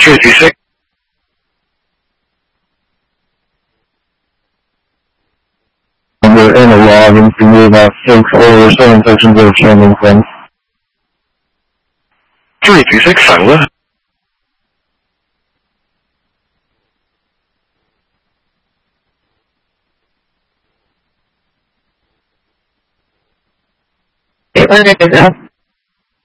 自己識。 Under analog and remove out fake or presentations of training from. 自己識神啦。 It